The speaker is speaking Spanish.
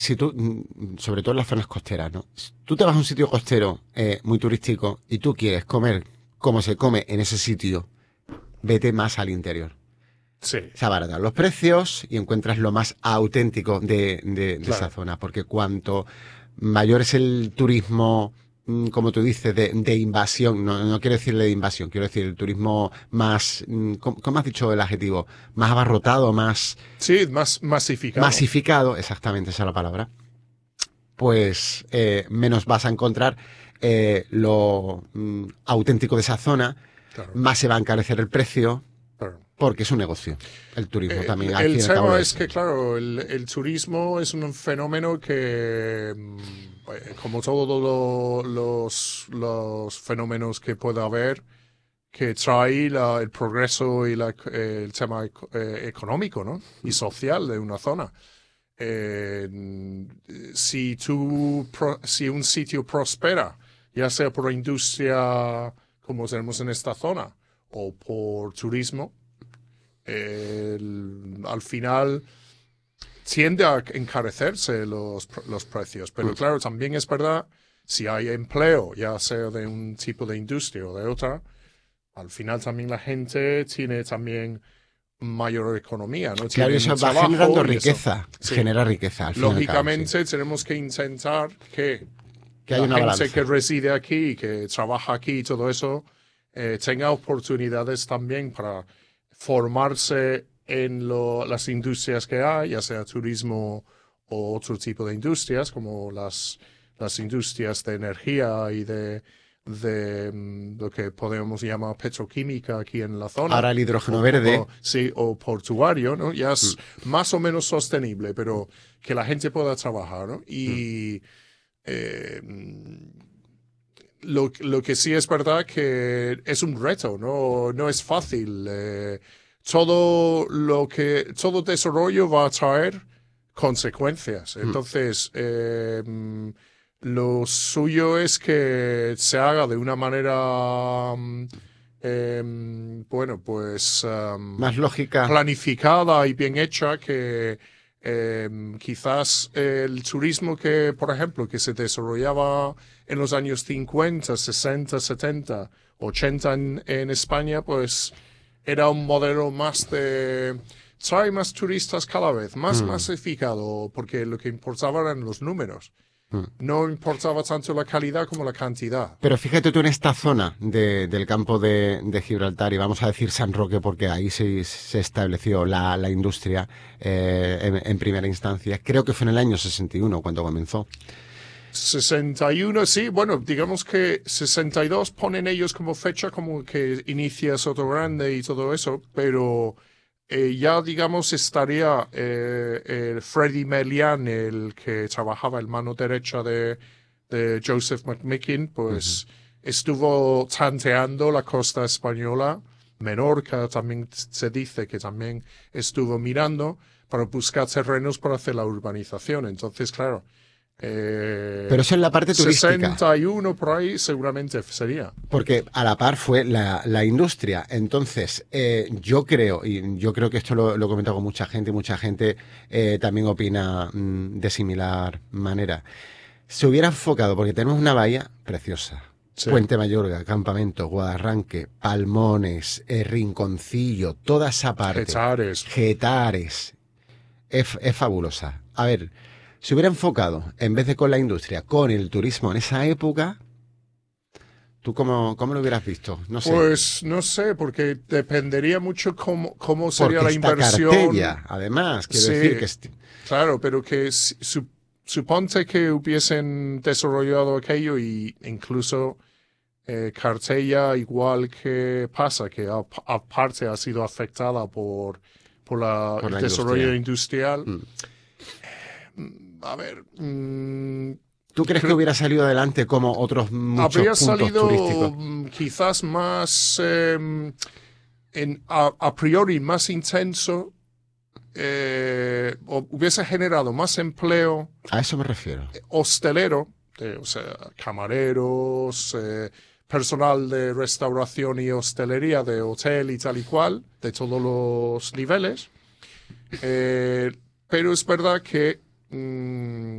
si tú, sobre todo en las zonas costeras, ¿no? Si tú te vas a un sitio costero muy turístico y tú quieres comer como se come en ese sitio, vete más al interior. Sí, Se abaratan los precios y encuentras lo más auténtico de esa claro. zona, porque cuanto mayor es el turismo, como tú dices, de invasión, no quiero decirle de invasión, quiero decir el turismo más, ¿cómo has dicho el adjetivo? Más abarrotado, más Sí, más masificado. masificado, exactamente esa es la palabra, pues menos vas a encontrar lo auténtico de esa zona, Claro, más se va a encarecer el precio, claro. porque es un negocio. El turismo también, al El fin y al cabo, lo tema es es. que, claro, el turismo es un fenómeno que, como todos los fenómenos que puede haber, que trae el progreso y el tema económico, ¿no? Y social de una zona. Eh, si un sitio prospera, ya sea por industria, como tenemos en esta zona, o por turismo, al final tiende a encarecerse los precios. Pero Mm. claro, también es verdad, si hay empleo, ya sea de un tipo de industria o de otra, al final también la gente tiene también mayor economía, ¿no? Claro, y Tienen eso va generando trabajo y eso. riqueza, Sí. genera riqueza, al fin y al cabo, sí. Lógicamente tenemos que intentar que Que hay la una gente que balanza. reside aquí, que trabaja aquí y todo eso, tenga oportunidades también para formarse en las industrias que hay, ya sea turismo o otro tipo de industrias, como las industrias de energía y de lo que podemos llamar petroquímica aquí en la zona, Ahora el hidrógeno verde. sí, o portuario, ¿no? Ya Mm, es más o menos sostenible, pero que la gente pueda trabajar, ¿no? mm, Y eh, lo que sí es verdad que es un reto, ¿no? No es fácil. Todo desarrollo va a traer consecuencias. mm. Entonces, lo suyo es que se haga de una manera, bueno, pues Más lógica. planificada y bien hecha que quizás el turismo que, por ejemplo, que se desarrollaba en los años 50, 60, 70, 80 en España, pues era un modelo más de trae más turistas cada vez, más Mm, masificado, porque lo que importaba eran los números. mm. No importaba tanto la calidad como la cantidad. Pero fíjate tú en esta zona del campo de Gibraltar, y vamos a decir San Roque porque ahí se estableció la industria en primera instancia. Creo que fue en el año 61 cuando comenzó. 61, sí, bueno, digamos que 62 ponen ellos como fecha, como que inicia Soto Grande y todo eso, pero ya, digamos, estaría el Freddy Melian, el que trabajaba en mano derecha de Joseph McMicken, Ujú. pues estuvo tanteando la costa española. Menorca también se dice que también estuvo mirando para buscar terrenos para hacer la urbanización. Entonces, claro, Pero eso en la parte turística. 61 por ahí seguramente sería. Porque a la par fue la industria. Entonces, yo creo, y yo creo que esto lo he comentado con mucha gente también opina de similar manera. Se hubiera enfocado, porque tenemos una bahía preciosa. Sí. Puente Mayorga, Campamento, Guadarranque, Palmones, Rinconcillo, toda esa parte, Getares. Getares, es fabulosa. A ver, se hubiera enfocado, en vez de con la industria, con el turismo en esa época, ¿tú cómo lo hubieras visto? No sé. Pues no sé, porque dependería mucho cómo sería Porque la está inversión. Cartella, además, quiero decir Sí, que claro, pero que suponte que hubiesen desarrollado aquello y incluso Cartella, igual que pasa, que aparte ha sido afectada por por el la desarrollo industria. industrial. Mm. A ver, ¿Tú crees que hubiera salido adelante como otros muchos habría puntos salido turísticos? quizás más a priori más intenso, o hubiese generado más empleo A eso me refiero. hostelero, o sea, camareros, personal de restauración y hostelería, de hotel y tal y cual, de todos los niveles. Eh, pero es verdad que mm,